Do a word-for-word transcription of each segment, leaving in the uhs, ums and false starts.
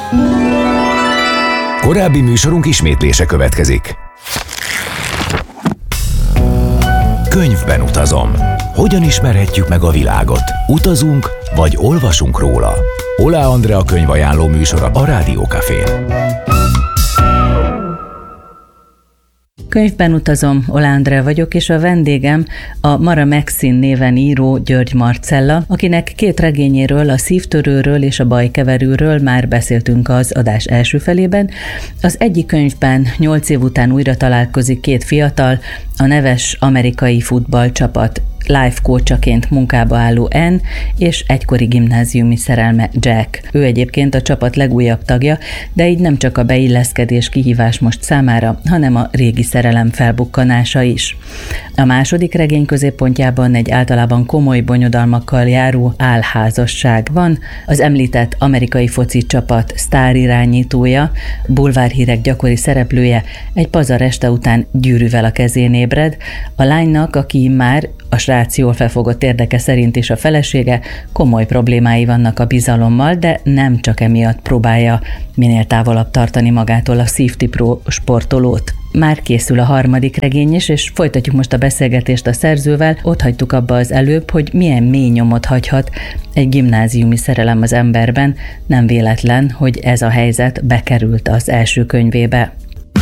Korábbi műsorunk ismétlése következik. Könyvben utazom. Hogyan ismerhetjük meg a világot? Utazunk, vagy olvasunk róla? Oláh Andrea könyvajánló műsora a Rádió Cafén. Könyvben utazom, Oláh Andrea vagyok, és a vendégem a Mara Maxine néven író György Marcella, akinek két regényéről, a Szívtörőről és a Bajkeverőről már beszéltünk az adás első felében. Az egyik könyvben nyolc év után újra találkozik két fiatal, a neves amerikai futballcsapat life coachaként munkába álló Anne és egykori gimnáziumi szerelme Jack. Ő egyébként a csapat legújabb tagja, de így nem csak a beilleszkedés kihívás most számára, hanem a régi szerelem felbukkanása is. A második regény középpontjában egy általában komoly bonyodalmakkal járó álházasság van. Az említett amerikai foci csapat sztárirányítója, bulvárhírek gyakori szereplője egy pazar este után gyűrűvel a kezén ébred. A lánynak, aki már a srác jól felfogott érdeke szerint is a felesége, komoly problémái vannak a bizalommal, de nem csak emiatt próbálja minél távolabb tartani magától a szívtipró sportolót. Már készül a harmadik regény is, és folytatjuk most a beszélgetést a szerzővel. Ott hagytuk abba az előbb, hogy milyen mély nyomot hagyhat egy gimnáziumi szerelem az emberben. Nem véletlen, hogy ez a helyzet bekerült az első könyvébe.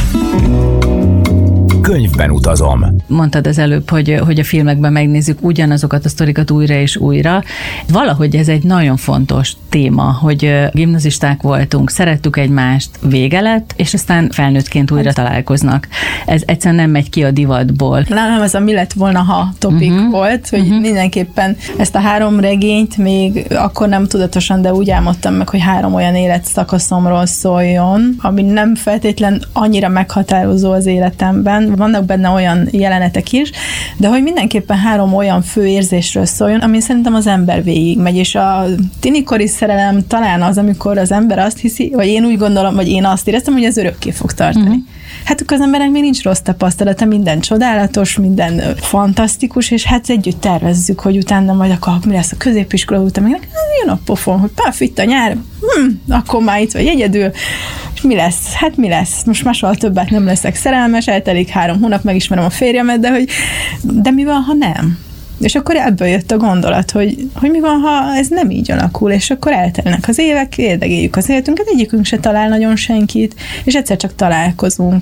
Könyvben utazom. Mondtad az előbb, hogy, hogy a filmekben megnézzük ugyanazokat a sztorikat újra és újra. Valahogy ez egy nagyon fontos téma, hogy gimnazisták voltunk, szerettük egymást, vége lett, és aztán felnőttként újra találkoznak. Ez egyszerűen nem megy ki a divatból. Nálam ez a mi lett volna, ha topik uh-huh. volt, hogy uh-huh. mindenképpen ezt a három regényt még akkor nem tudatosan, de úgy álmodtam meg, hogy három olyan életszakaszomról szóljon, ami nem feltétlen annyira meghatározó az életemben. Vannak benne olyan jelenetek is, de hogy mindenképpen három olyan fő érzésről szóljon, ami szerintem az ember végig megy, és a tinikori szerelem talán az, amikor az ember azt hiszi, vagy én úgy gondolom, vagy én azt éreztem, hogy ez örökké fog tartani. Uh-huh. Hát az embernek még nincs rossz tapasztalata, minden csodálatos, minden fantasztikus, és hát együtt tervezzük, hogy utána majd akkor mi lesz a középiskola után, meg jön a pofon, hogy paf, itt a nyár, hm, akkor már itt vagy egyedül, és mi lesz? Hát mi lesz? Most már soha többet nem leszek szerelmes, eltelik három hónap, megismerem a férjemet, de hogy de mi van, ha nem? És akkor ebből jött a gondolat, hogy, hogy mi van, ha ez nem így alakul, és akkor eltelnek az évek, érdegéljük az életünket, egyikünk se talál nagyon senkit, és egyszer csak találkozunk.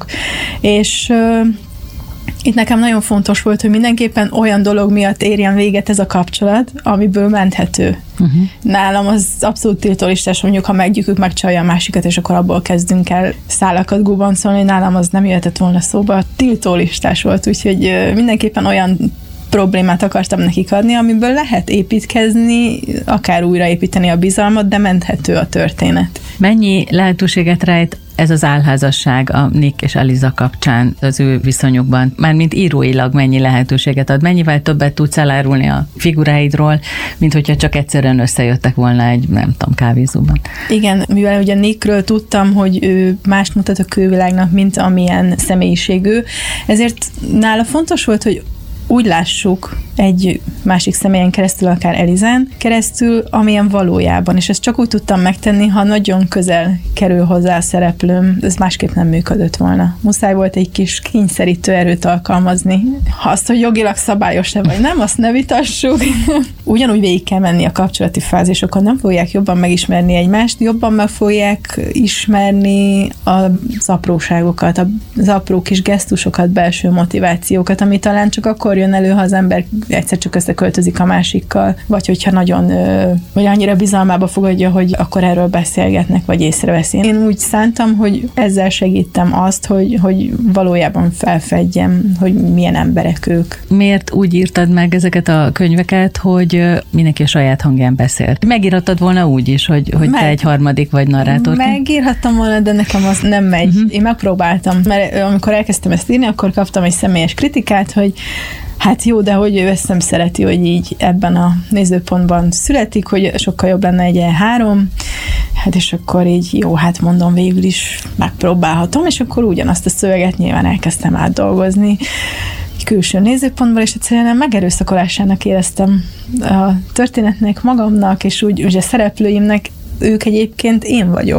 És uh, itt nekem nagyon fontos volt, hogy mindenképpen olyan dolog miatt érjen véget ez a kapcsolat, amiből menthető. Uh-huh. Nálam az abszolút tiltólistás, mondjuk, ha meggyűjtjük, megcsalja a másikat, és akkor abból kezdünk el szálakat gubancolni, nálam az nem jöhetett volna szóba. Tiltólistás volt, úgyhogy uh, mindenképpen olyan problémát akartam nekik adni, amiből lehet építkezni, akár újraépíteni a bizalmat, de menthető a történet. Mennyi lehetőséget rejt ez az álházasság a Nick és Eliza kapcsán az ő viszonyukban? Mármint íróilag mennyi lehetőséget ad? Mennyivel többet tudsz elárulni a figuráidról, mint hogyha csak egyszerűen összejöttek volna egy, nem tudom, kávézóban? Igen, mivel ugye Nickről tudtam, hogy ő mást mutat a külvilágnak, mint amilyen személyiségű, ezért nála fontos volt, hogy úgy lássuk egy másik személyen keresztül, akár Elizán keresztül, amilyen valójában. És ezt csak úgy tudtam megtenni, ha nagyon közel kerül hozzá a szereplőm, ez másképp nem működött volna. Muszáj volt egy kis kényszerítő erőt alkalmazni. Ha azt, hogy jogilag szabályos-e vagy nem, azt ne vitassuk. Ugyanúgy végig kell menni a kapcsolati fázisokon, nem fogják jobban megismerni egymást, jobban meg fogják ismerni az apróságokat, az apró kis gesztusokat, belső motivációkat, ami talán csak akkor jön elő, ha az ember egyszer csak összeköltözik a másikkal, vagy hogyha nagyon, vagy annyira bizalmába fogadja, hogy akkor erről beszélgetnek, vagy észreveszi. Én úgy szántam, hogy ezzel segítem azt, hogy, hogy valójában felfedjem, hogy milyen emberek ők. Miért úgy írtad meg ezeket a könyveket, hogy mindenki a saját hangján beszélt? Megírhattad volna úgy is, hogy, hogy meg, te egy harmadik vagy narrátor? Megírhattam volna, de nekem az nem megy. Uh-huh. Én megpróbáltam, mert amikor elkezdtem ezt írni, akkor kaptam egy személyes kritikát, hogy hát jó, de hogy ő ezt nem szereti, hogy így ebben a nézőpontban születik, hogy sokkal jobb lenne egy ilyen három, hát és akkor így jó, hát mondom, végül is megpróbálhatom, és akkor ugyanazt a szöveget nyilván elkezdtem átdolgozni egy külső nézőpontból, és egyszerűen megerőszakolásának éreztem a történetnek, magamnak, és úgy ugye szereplőimnek, ők egyébként én vagyok.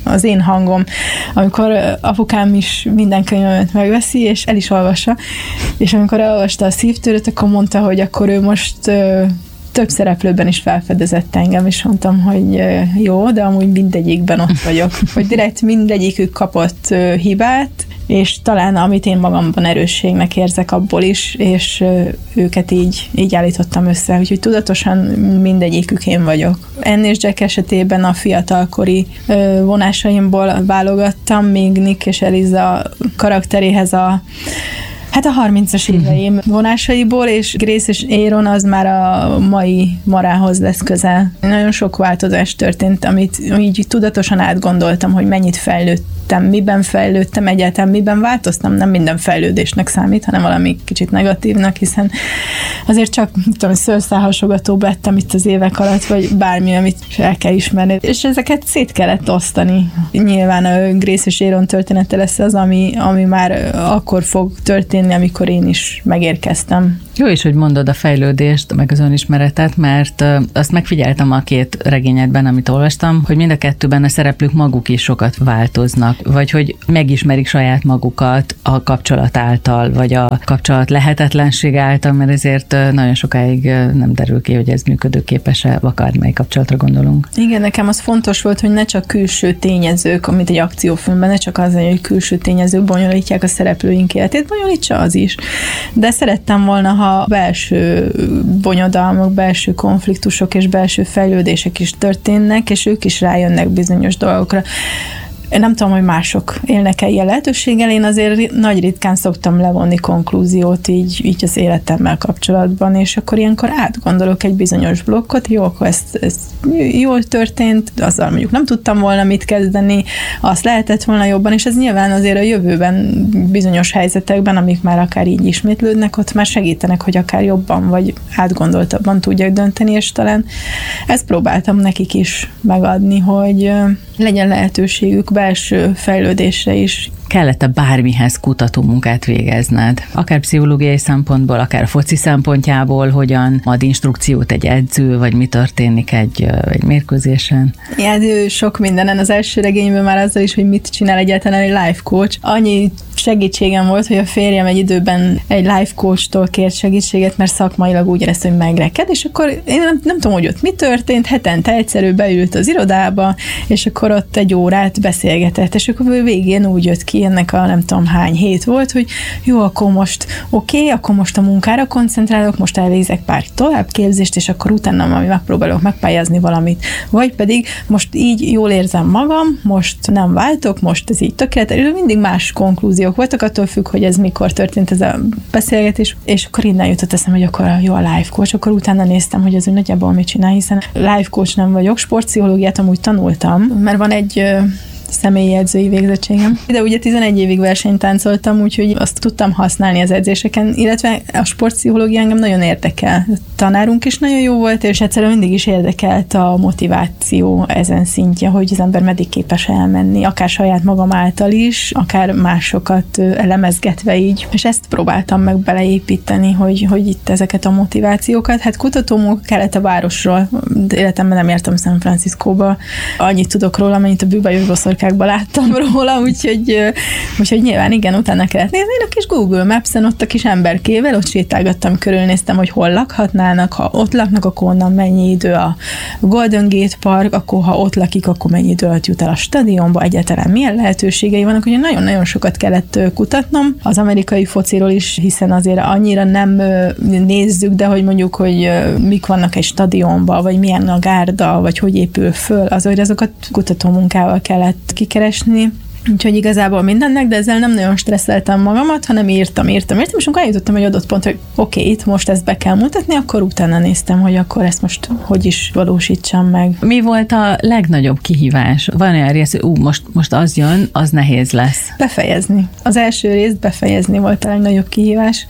az én hangom, amikor apukám is minden könyvemet megveszi, és el is olvassa, és amikor elolvasta a Szívtörőt, akkor mondta, hogy akkor ő most több szereplőben is felfedezett engem, és mondtam, hogy jó, de amúgy mindegyikben ott vagyok. Hogy direkt mindegyikük kapott hibát, és talán amit én magamban erősségnek érzek, abból is, és őket így, így állítottam össze. Úgyhogy tudatosan mindegyikük én vagyok. Anne és Jack esetében a fiatalkori vonásaimból válogattam, még Nick és Eliza karakteréhez a Hát a harmincas éveim vonásaiból, és Grace és Aaron az már a mai Marához lesz közel. Nagyon sok változás történt, amit így tudatosan átgondoltam, hogy mennyit fejlődtem, miben fejlődtem, egyáltalán miben változtam. Nem minden fejlődésnek számít, hanem valami kicsit negatívnak, hiszen azért csak, tudom, szőrszálhasogatóbb lettem itt az évek alatt, vagy bármi, amit el kell ismerni. És ezeket szét kellett osztani. Nyilván a Grace és Aaron története lesz az, ami, ami már akkor fog történni, amikor én is megérkeztem. Jó is, hogy mondod a fejlődést, meg az önismeretet, mert azt megfigyeltem a két regényedben, amit olvastam, hogy mind a kettőben a szereplők maguk is sokat változnak, vagy hogy megismerik saját magukat a kapcsolat által, vagy a kapcsolat lehetetlenség által, mert ezért nagyon sokáig nem derül ki, hogy ez működőképes-e, akármely kapcsolatra gondolunk. Igen, nekem az fontos volt, hogy ne csak külső tényezők, amit egy akciófilmben, ne csak az, hogy külső tényezők bonyolítják a szereplőink életét, bonyolítsa az is. De szerettem volna, ha belső bonyodalmak, belső konfliktusok és belső fejlődések is történnek, és ők is rájönnek bizonyos dolgokra. Én nem tudom, hogy mások élnek-e ilyen lehetőséggel, én azért nagy ritkán szoktam levonni konklúziót így, így az életemmel kapcsolatban, és akkor ilyenkor átgondolok egy bizonyos blokkot, jó, akkor ez, ez jól történt, azzal mondjuk nem tudtam volna mit kezdeni, azt lehetett volna jobban, és ez nyilván azért a jövőben bizonyos helyzetekben, amik már akár így ismétlődnek, ott már segítenek, hogy akár jobban vagy átgondoltabban tudjak dönteni, és talán ezt próbáltam nekik is megadni, hogy legyen lehetőségük belső fejlődésre is. Kellett-e bármihez kutatómunkát végezned? Akár pszichológiai szempontból, akár foci szempontjából, hogyan ad instrukciót egy edző, vagy mi történik egy, egy mérkőzésen? Igen, sok mindenen. Az első regényben már azzal is, hogy mit csinál egyáltalán egy life coach. Annyi segítségem volt, hogy a férjem egy időben egy life coachtól kért segítséget, mert szakmailag úgy érezte, hogy megreked, és akkor én nem, nem tudom, hogy ott mi történt, hetente egyszerű beült az irodába, és akkor ott egy órát beszélgetett, és akkor végén úgy jött ki, ennek a nem tudom hány hét volt, hogy jó, akkor most oké, okay, akkor most a munkára koncentrálok, most elvégzek pár továbbképzést, és akkor utána majd megpróbálok megpályázni valamit. Vagy pedig most így jól érzem magam, most nem váltok, most ez így tökéletes, mindig más konklúziók voltak, attól függ, hogy ez mikor történt ez a beszélgetés, és akkor innen jutott eszem, hogy akkor jó a life coach, akkor utána néztem, hogy ez úgy nagyjából mit csinál, hiszen life coach nem vagyok, sportpszichológiát amúgy tanultam, mert van egy személyi edzői végzettségem. De ugye tizenegy évig versenytáncoltam, úgyhogy azt tudtam használni az edzéseken, illetve a sportpszichológia engem nagyon érdekel. A tanárunk is nagyon jó volt, és egyszerűen mindig is érdekelt a motiváció ezen szintje, hogy az ember meddig képes elmenni, akár saját magam által is, akár másokat elemezgetve így. És ezt próbáltam meg beleépíteni, hogy, hogy itt ezeket a motivációkat. Hát kutatómunka kellett a városról. Életemben nem jártam San Franciscóba. Annyit tudok róla, amennyit a bűbajos boszorkákban láttam róla, úgyhogy, úgyhogy nyilván igen, utána kellett nézni. Én a kis Google Maps-en ott a kis emberkével, ott sétálgattam, körülnéztem, hogy hol lakhatnának, ha ott laknak, akkor onnan mennyi idő a Golden Gate Park, akkor ha ott lakik, akkor mennyi idő alatt jut el a stadionba, egyáltalán milyen lehetőségei vannak, hogy nagyon-nagyon sokat kellett kutatnom az amerikai fociról is, hiszen azért annyira nem nézzük, de hogy mondjuk, hogy mik vannak egy stadionban, vagy milyen a gárda, vagy hogy épül föl, azért azokat kutatómunkával kellett kikeresni. Úgyhogy igazából mindennek, de ezzel nem nagyon stresszeltem magamat, hanem írtam, írtam, írtam, és amikor eljutottam egy adott pont, hogy oké, okay, itt most ezt be kell mutatni, akkor utána néztem, hogy akkor ezt most hogy is valósítsam meg. Mi volt a legnagyobb kihívás? Van olyan rész, hogy ú, most, most az jön, az nehéz lesz. Befejezni. Az első részt befejezni volt a legnagyobb kihívás,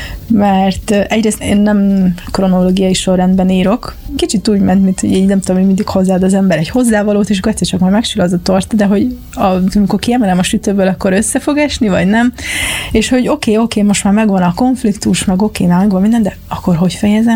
mert egyrészt én nem kronológiai sorrendben írok. Kicsit úgy ment, mint hogy így nem tudom, hogy mindig hozzáad az ember egy hozzávalót, és akkor egyszer csak majd megsül az a torta, de hogy amikor kiemelem a sütőből, akkor össze fog esni, vagy nem. És hogy oké, okay, oké, okay, most már megvan a konfliktus, meg oké, okay, megvan minden, de akkor hogy fejezem be?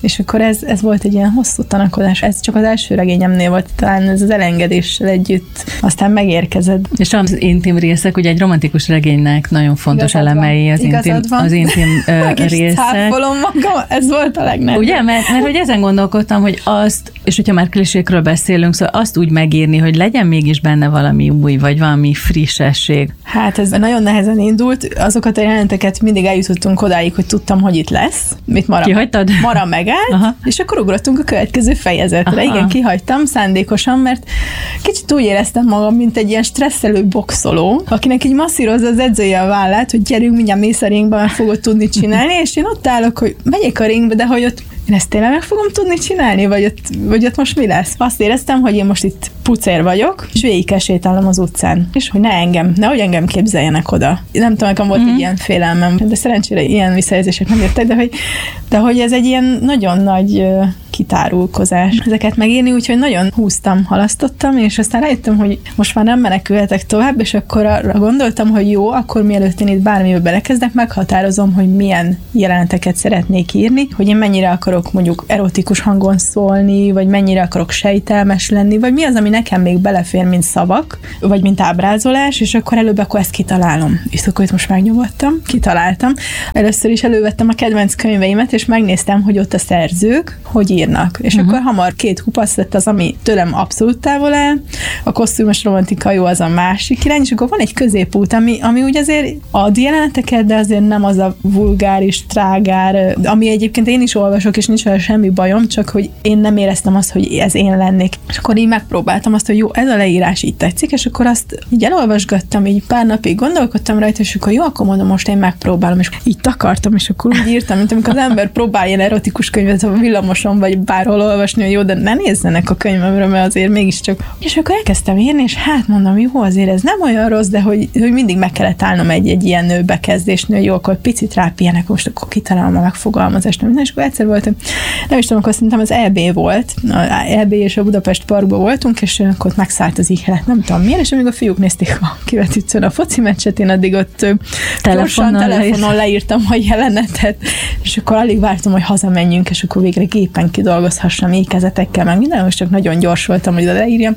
És akkor ez, ez volt egy ilyen hosszú tanakodás. Ez csak az első regényemnél volt, talán ez az elengedéssel együtt. Aztán megérkezett. És az intim részek, ugye egy romantikus regénynek nagyon fontos igazad elemei az van. intim, az intim uh, részek. Cáfolom magam, ez volt a legnagyobb. Ugye, mert, mert hogy ezen gondolkodtam, hogy azt, és hogyha már klisékről beszélünk, szóval azt úgy megírni, hogy legyen mégis benne valami új, vagy valami frissesség. Hát ez nagyon nehezen indult. Azokat a jeleneteket mindig eljutottunk odáig, hogy tudtam, hogy itt lesz. Mit Mara, kihagytad? Mara megállt, aha. És akkor ugrottunk a következő fejezetre. Aha. Igen, kihagytam szándékosan, mert kicsit úgy éreztem magam, mint egy ilyen stresszelő boxoló, akinek így masszírozza az edzője a vállát, hogy gyerünk, mindjárt mész a ringbe, mert fogod tudni csinálni, és én ott állok, hogy megyek a ringbe, de hogy ott én ezt tényleg meg fogom tudni csinálni, vagy ott, vagy ott most mi lesz? Azt éreztem, hogy én most itt pucér vagyok, és végig kell sétálnom az utcán. És hogy ne engem, nehogy engem képzeljenek oda. Nem tudom, nekem volt mm. egy ilyen félelmem, de szerencsére ilyen visszajelzések nem jöttek, de hogy, de hogy ez egy ilyen nagyon nagy kitárulkozás ezeket megírni, úgyhogy nagyon húztam, halasztottam, és aztán rájöttem, hogy most már nem menekülhetek tovább, és akkor arra gondoltam, hogy jó, akkor mielőtt én itt bármibe belekezdek, meghatározom, hogy milyen jeleneteket szeretnék írni, hogy én mennyire akarok mondjuk erotikus hangon szólni, vagy mennyire akarok sejtelmes lenni, vagy mi az, ami nekem még belefér, mint szavak, vagy mint ábrázolás, és akkor előbb akkor ezt kitalálom. És akkor itt most megnyugodtam, kitaláltam. Először is elővettem a kedvenc könyveimet, és megnéztem, hogy ott a szerzők hogy írnak. És uh-huh. akkor hamar két kupac lett az, ami tőlem abszolút távol áll, a kosztümös romantika jó az a másik irány, és akkor van egy középút, ami, ami úgy azért ad jeleneteket, de azért nem az a vulgáris, trágár, ami egyébként én is olvasok, és nincs vele semmi bajom, csak hogy én nem éreztem azt, hogy ez én lennék. És akkor így megpróbáltam azt, hogy jó, ez a leírás így tetszik, és akkor azt így elolvasgattam, így pár napig gondolkodtam rajta, és akkor jó, akkor mondom, most én megpróbálom, és így takartam, és akkor úgy írtam, mint amikor az ember próbál ilyen erotikus könyvet a villamoson, vagy bárhol olvasni, hogy jó, de ne nézzenek a könyvemre, mert azért mégiscsak. És akkor elkezdtem írni, és hát mondom, jó, azért ez nem olyan rossz, de hogy, hogy mindig meg kellett állnom egy-egy ilyen bekezdésnél, hogy jó, akkor picit rápihenek, most akkor kitalálom a megfogalmazást, minden, és akkor egyszer volt, nem is tudom, akkor szerintem az é bé volt, az é bé és a Budapest Parkban voltunk, és akkor ott megszállt az ihlet, nem tudom miért, és amíg a fiúk nézték a kivetítőn a foci meccset, én addig ott telefonon, telefonon leírtam a jelenetet, és akkor alig vártam, hogy hazamenjünk, és akkor végre gépen kidolgozhassam ékezetekkel, meg minden, most csak nagyon gyors voltam, hogy ide leírjam.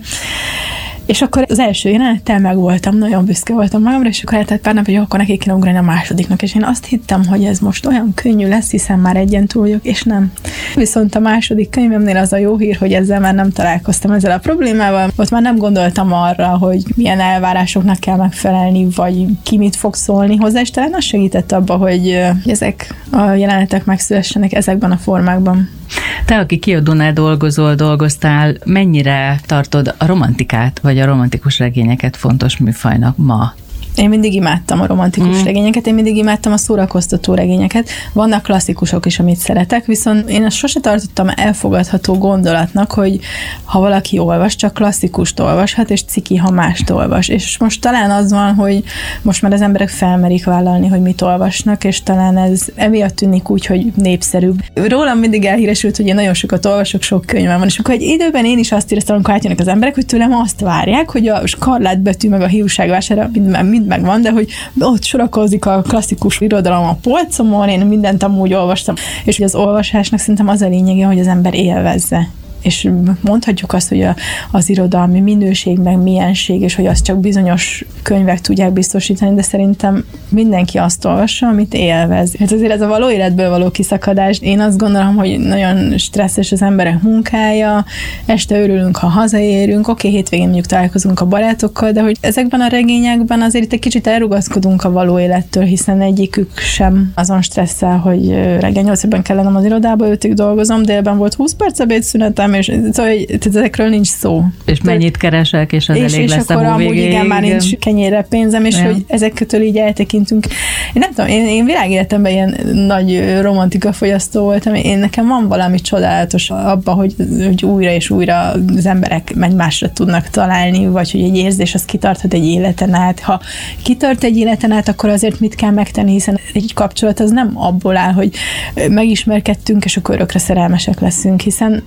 És akkor az első jelenettel meg voltam, nagyon büszke voltam magamra, és akkor eltelt pár nap, hogy akkor neki kéne ugrani a másodiknak, és én azt hittem, hogy ez most olyan könnyű lesz, hiszen már egyen túl vagyok, és nem. Viszont a második könyvemnél az a jó hír, hogy ezzel már nem találkoztam ezzel a problémával, ott már nem gondoltam arra, hogy milyen elvárásoknak kell megfelelni, vagy ki mit fog szólni hozzá, és talán az segített abba, hogy ezek a jelenetek megszülessenek ezekben a formákban. Te, aki kiadónál dolgozol, dolgoztál, mennyire tartod a romantikát, vagy a romantikus regényeket fontos műfajnak ma? Én mindig imádtam a romantikus mm. regényeket, én mindig imádtam a szórakoztató regényeket. Vannak klasszikusok is, amit szeretek, viszont én azt sose tartottam elfogadható gondolatnak, hogy ha valaki olvas, csak klasszikust olvashat, és ciki, ha mást olvas. És most talán az van, hogy most már az emberek felmerik vállalni, hogy mit olvasnak, és talán ez emiatt tűnik úgy, hogy népszerűbb. Rólam mindig elhíresült, hogy én nagyon sokat olvasok, sok könyvem van, és akkor egy időben én is azt éreztem, amikor átjönnek az emberek, hogy tőlem azt várják, hogy a skarlátbetű meg a hiúságvására mind, mind megvan, de hogy ott sorakozik a klasszikus irodalom a polcomon, én mindent amúgy olvastam, és hogy az olvasásnak szerintem az a lényege, hogy az ember élvezze. És mondhatjuk azt, hogy a, az irodalmi minőség, meg milyenség, és hogy azt csak bizonyos könyvek tudják biztosítani, de szerintem mindenki azt olvassa, amit élvez. Hát azért ez a való életből való kiszakadás. Én azt gondolom, hogy nagyon stresszes az emberek munkája, este örülünk, ha hazaérünk, oké, hétvégén mondjuk találkozunk a barátokkal, de hogy ezekben a regényekben azért itt egy kicsit elrugaszkodunk a való élettől, hiszen egyikük sem azon stresszel, hogy reggel nyolcban kell lennem az irodába, ötig dolgozom, délben volt húsz perc ebédszünetem, és szóval ezekről nincs szó. És mennyit keresek, és az és, elég és lesz akkor a amúgy végéig. Igen, már nincs kenyérre pénzem, és ja. hogy ezektől így eltekintünk. Én nem tudom, én, én világéletemben ilyen nagy romantika fogyasztó voltam, én nekem van valami csodálatos abban, hogy, hogy újra és újra az emberek egymásra tudnak találni, vagy hogy egy érzés az kitarthat egy életen át. Ha kitart egy életen át, akkor azért mit kell megtenni, hiszen egy kapcsolat az nem abból áll, hogy megismerkedtünk, és akkor örökre szerelmesek leszünk, hiszen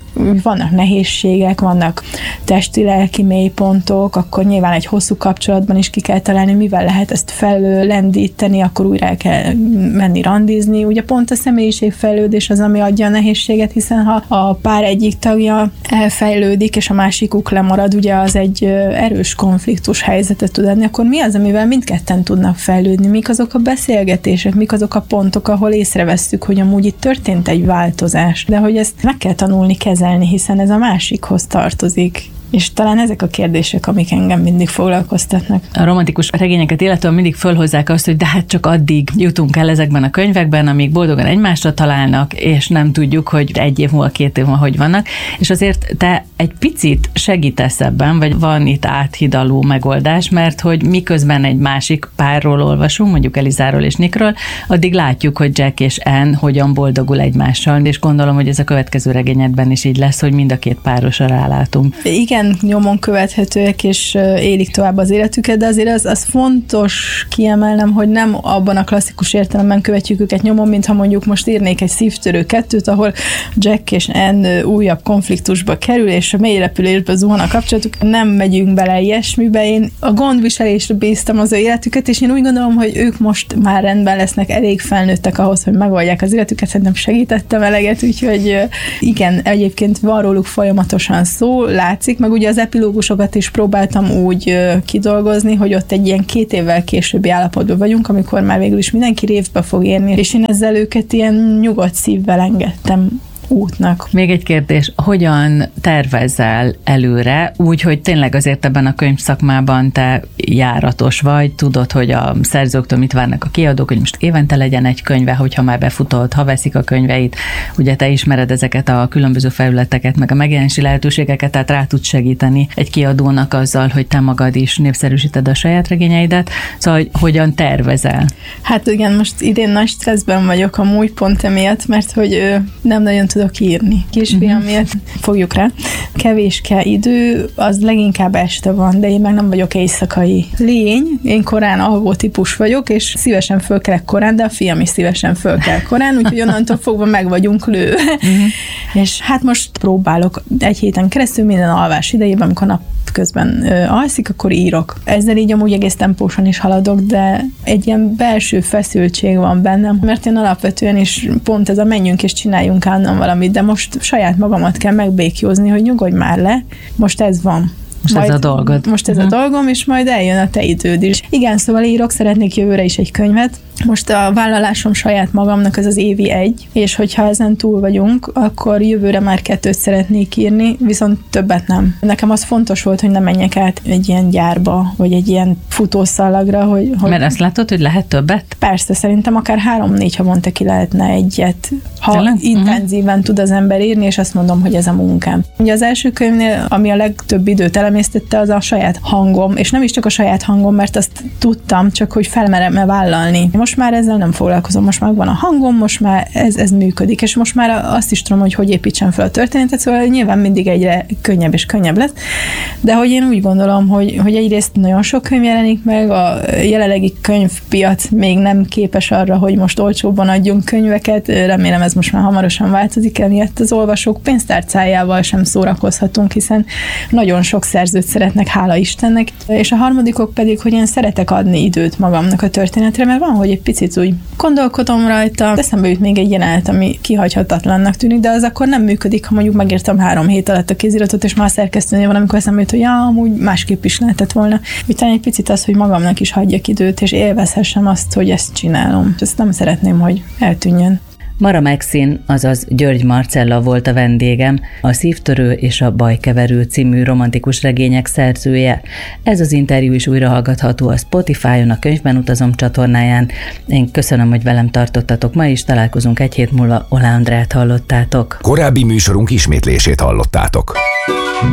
vannak nehézségek, vannak testi-lelki mélypontok, akkor nyilván egy hosszú kapcsolatban is ki kell találni, mivel lehet ezt fellendíteni, akkor újra el kell menni randizni. Ugye pont a személyiségfejlődés az, ami adja a nehézséget, hiszen ha a pár egyik tagja elfejlődik, és a másikuk lemarad, ugye az egy erős konfliktus helyzetet tud adni, akkor mi az, amivel mindketten tudnak fejlődni? Mik azok a beszélgetések, mik azok a pontok, ahol észrevesszük, hogy amúgy itt történt egy változás, de hogy ezt meg kell tanulni kezelni, hiszen ez a másikhoz tartozik. És talán ezek a kérdések, amik engem mindig foglalkoztatnak. A romantikus regényeket illetően mindig fölhozzák azt, hogy de hát csak addig jutunk el ezekben a könyvekben, amíg boldogan egymásra találnak, és nem tudjuk, hogy egy év múlva, két év múlva hogy vannak. És azért te egy picit segítesz ebben, vagy van itt áthidaló megoldás, mert hogy miközben egy másik párról olvasunk, mondjuk Elizáról és Nickről, addig látjuk, hogy Jack és Anne hogyan boldogul egymással, és gondolom, hogy ez a következő regényedben is így lesz, hogy mind a két párosra rálátunk. Igen, nyomon követhetőek, és élik tovább az életüket, de azért az, az fontos kiemelnem, hogy nem abban a klasszikus értelemben követjük őket nyomon, mintha mondjuk most írnék egy Szívtörő kettőt, ahol Jack és Anne újabb konfliktusba kerül, és a mély repülésbe zuhan a kapcsolatuk. Nem megyünk bele ilyesmibe. Én a gondviselésre bíztam az ő életüket, és én úgy gondolom, hogy ők most már rendben lesznek, elég felnőttek ahhoz, hogy megoldják az életüket, szerintem segítettem eleget, úgyhogy igen, egyébként van róluk folyamatosan szó, látszik, meg ugye az epilógusokat is próbáltam úgy kidolgozni, hogy ott egy ilyen két évvel későbbi állapotban vagyunk, amikor már végül is mindenki révbe fog érni, és én ezzel őket ilyen nyugodt szívvel engedtem útnak. Még egy kérdés, hogyan tervezel előre, úgy, hogy tényleg azért ebben a könyvszakmában te járatos vagy, tudod, hogy a szerzőktől mit várnak a kiadók, hogy most évente legyen egy könyve, hogyha már befutott, ha veszik a könyveit, ugye te ismered ezeket a különböző felületeket, meg a megjelenési lehetőségeket, tehát rá tudsz segíteni egy kiadónak azzal, hogy te magad is népszerűsíted a saját regényeidet, szóval hogy hogyan tervezel? Hát igen, most idén nagy stresszben vagyok amúgy pont emiatt, mert hogy nem nagyon tudok írni. Kisfiam uh-huh. miatt fogjuk rá. Kevéske idő, az leginkább este van, de én meg nem vagyok éjszakai lény. Én korán alvó típus vagyok, és szívesen fölkelek korán, de a fiam is szívesen fölkel korán, úgyhogy onnantól fogva meg vagyunk lő. Uh-huh. És hát most próbálok egy héten keresztül minden alvás idejében, amikor nap közben ö, alszik, akkor írok. Ezzel így amúgy egész tempósan is haladok, de egy ilyen belső feszültség van bennem, mert én alapvetően is pont ez a menjünk és csináljunk állandóan valamit, de most saját magamat kell megbékjózni, hogy nyugodj már le, most ez van. Most majd, ez a dolgod. Most ez uh-huh. a dolgom, és majd eljön a te időd is. Igen, szóval írok, szeretnék jövőre is egy könyvet. Most a vállalásom saját magamnak az az évi egy, és hogyha ezen túl vagyunk, akkor jövőre már kettőt szeretnék írni, viszont többet nem. Nekem az fontos volt, hogy ne menjek át egy ilyen gyárba, vagy egy ilyen futószalagra, hogy... hogy Mert azt látod, hogy lehet többet? Persze, szerintem akár három-négy havonta ki lehetne egyet. Ha Tényleg? intenzíven uh-huh. tud az ember írni, és azt mondom, hogy ez a munkám. Ugye az első könyvnél, ami a legtöbb időt elemésztette, az a saját hangom, és nem is csak a saját hangom, mert azt tudtam, csak hogy felmerem-e vállalni. Most már ezzel nem foglalkozom, most már van a hangom, most már ez, ez működik, és most már azt is tudom, hogy hogy építsem fel a történetet, szóval nyilván mindig egyre könnyebb és könnyebb lesz, de hogy én úgy gondolom, hogy, hogy egyrészt nagyon sok könyv jelenik meg, a jelenlegi könyvpiac még nem képes arra, hogy most olcsóbban adjunk könyveket, remélem ez most már hamarosan változik, emiatt az olvasók pénztárcájával sem szórakozhatunk, hiszen nagyon sok szerzőt szeretnek, hála Istennek, és a harmadikok pedig, hogy én szeretek adni időt magamnak a történetre, mert van, hogy egy picit úgy gondolkodom rajta, eszembe jut még egy jelenet, ami kihagyhatatlannak tűnik, de az akkor nem működik, ha mondjuk megírtam három hét alatt a kéziratot, és már a szerkesztőnél van, amikor eszembe jut, hogy ja, amúgy másképp is lehetett volna. Utána egy picit az, hogy magamnak is hagyjak időt, és élvezhessem azt, hogy ezt csinálom. Ezt nem szeretném, hogy eltűnjön. Mara Maxin, azaz György Marcella volt a vendégem, a Szívtörő és a Bajkeverő című romantikus regények szerzője. Ez az interjú is újra hallgatható a Spotify-on, a Könyvben utazom csatornáján. Én köszönöm, hogy velem tartottatok ma is, találkozunk egy hét múlva, Oláh Andrát hallottátok. Korábbi műsorunk ismétlését hallottátok.